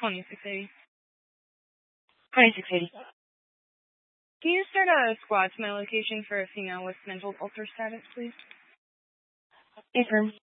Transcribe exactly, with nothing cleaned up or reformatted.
twenty-six eighty. twenty-six eighty. Can you start a squad to my location for a female with mental ulcer status, please? Affirm.